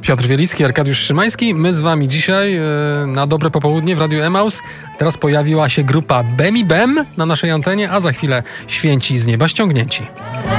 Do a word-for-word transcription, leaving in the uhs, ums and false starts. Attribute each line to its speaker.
Speaker 1: Piotr Wielicki, Arkadiusz Szymański. My z wami dzisiaj e, na dobre popołudnie w Radiu Emaus. Teraz pojawiła się grupa Bemi Bem na naszej antenie, a za chwilę Święci z nieba ściągnięci.